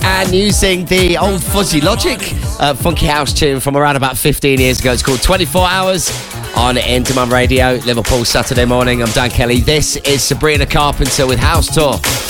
and using the old Fuzzy Logic funky house tune from around about 15 years ago. It's called 24 Hours on In Demand Radio, Liverpool Saturday morning. I'm Dan Kelly. This is Sabrina Carpenter with House Tour.